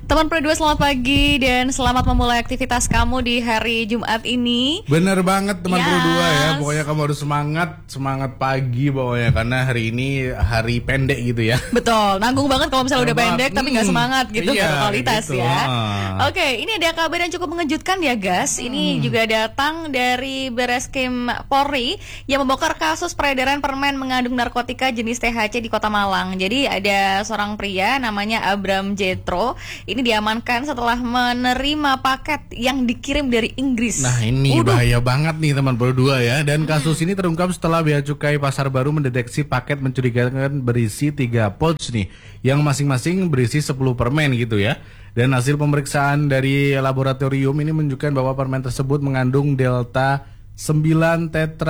Teman Pro 2 selamat pagi dan selamat memulai aktivitas kamu di hari Jumat ini. Bener banget teman Yes. Pro 2 ya. Pokoknya kamu harus semangat pagi pokoknya, karena hari ini hari pendek gitu ya. Betul, nanggung banget kalau misalnya udah pendek tapi nggak semangat gitu, iya, nggak ada kualitas gitu. ya. Oke, ini ada kabar yang cukup mengejutkan ya guys. Ini juga datang dari Bareskrim Polri yang membongkar kasus peredaran permen mengandung narkotika jenis THC di Kota Malang. Jadi ada seorang pria namanya Abram Jetro. Ini diamankan setelah menerima paket yang dikirim dari Inggris. Nah ini bahaya banget nih teman Pro 2 ya. Dan kasus ini terungkap setelah Bea Cukai Pasar Baru mendeteksi paket mencurigakan berisi 3 pouch nih, yang masing-masing berisi 10 permen gitu ya. Dan hasil pemeriksaan dari laboratorium ini menunjukkan bahwa permen tersebut mengandung delta 9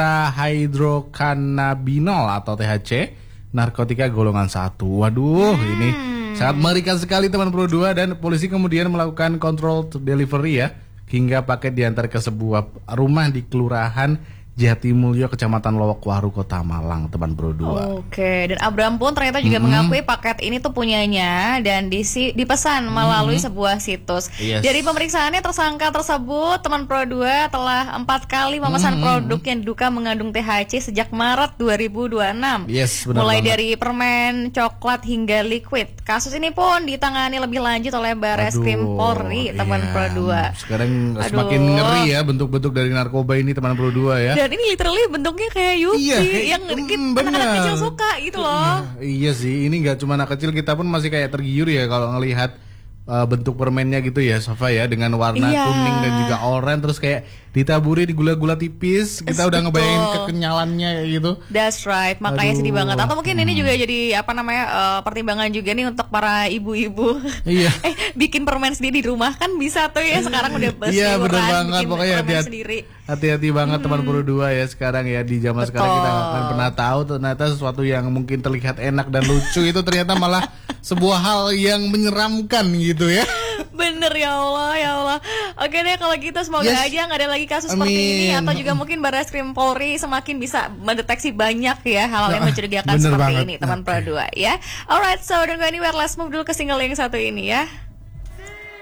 tetrahydrocannabinol atau THC, narkotika golongan 1. Waduh, ini sangat mengerikan sekali teman Pro 2. Dan polisi kemudian melakukan control delivery ya, hingga paket diantar ke sebuah rumah di Kelurahan Jatimulyo, Kecamatan Lowokwaru, Kota Malang, teman Pro 2. Oke, dan Abram pun ternyata juga mengakui paket ini tuh punyanya dan dipesan melalui sebuah situs. Yes. Dari pemeriksaannya tersangka tersebut, teman Pro 2 telah 4 kali memesan produk yang diduga mengandung THC sejak Maret 2026. Yes, benar Mulai banget. dari permen, coklat hingga liquid. Kasus ini pun ditangani lebih lanjut oleh Bareskrim Polri, teman Pro 2. Sekarang semakin ngeri ya bentuk-bentuk dari narkoba ini teman Pro 2 ya. Dan ini literally bentuknya kayak Yupi yang anak-anak kecil suka gitu loh. Iya sih, ini nggak cuma anak kecil, kita pun masih kayak tergiur ya kalau ngelihat bentuk permennya gitu ya, Safa ya, dengan warna kuning dan juga oranye, terus kayak ditaburi di gula-gula tipis, kita udah ngebayangin kekenyalannya kayak gitu. That's right, makanya sedih banget. Atau mungkin ini juga jadi pertimbangan juga nih untuk para ibu-ibu. Iya. Bikin permen sendiri di rumah kan bisa tuh ya, sekarang udah Iya bener berseliweran banget, bikin pokoknya permen sendiri. hati-hati banget teman Pro 2 ya. Sekarang ya di zaman sekarang kita nggak akan pernah tahu ternyata sesuatu yang mungkin terlihat enak dan lucu itu ternyata malah sebuah hal yang menyeramkan gitu ya. Bener, ya Allah, ya Allah. Oke deh kalau gitu, semoga aja nggak ada lagi kasus seperti ini, atau juga mungkin Bareskrim Polri semakin bisa mendeteksi banyak ya hal yang mencurigakan seperti ini teman Pro 2 ya. Alright, so don't go anywhere, let's move dulu ke single yang satu ini ya.